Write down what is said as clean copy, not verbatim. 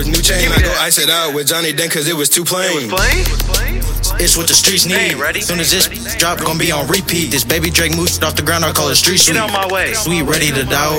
New chain, I go ice it out with Johnny Den cause it was too plain. It's what the streets need. Soon as this drop, gon' be on repeat. This baby Drake moves off the ground, I call it street sweet. Get on my way. Sweet, ready to die